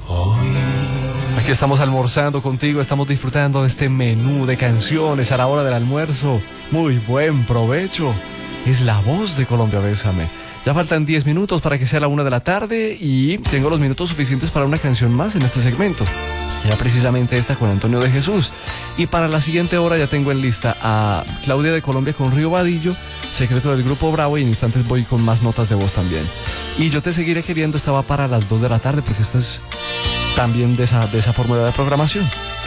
Aquí estamos almorzando contigo, estamos disfrutando de este menú de canciones a la hora del almuerzo. Muy buen provecho. Es la voz de Colombia Bésame. Ya faltan 10 minutos para que sea la 1 de la tarde y tengo los minutos suficientes para una canción más en este segmento. Será precisamente esta con Antonio de Jesús. Y para la siguiente hora ya tengo en lista a Claudia de Colombia con Río Vadillo, Secreto del Grupo Bravo, y en instantes voy con más notas de voz también. Y Yo Te Seguiré Queriendo estaba para las 2 de la tarde porque esta es también de esa fórmula de programación.